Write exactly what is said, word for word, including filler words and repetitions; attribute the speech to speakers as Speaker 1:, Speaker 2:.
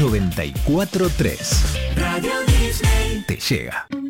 Speaker 1: noventa y cuatro punto tres. Radio Disney te llega.